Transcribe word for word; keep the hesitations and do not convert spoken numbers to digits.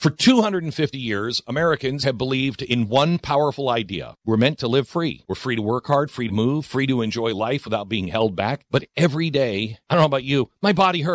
For two hundred fifty years, Americans have believed in one powerful idea. We're meant to live free. We're free to work hard, free to move, free to enjoy life without being held back. But every day, I don't know about you, my body hurts.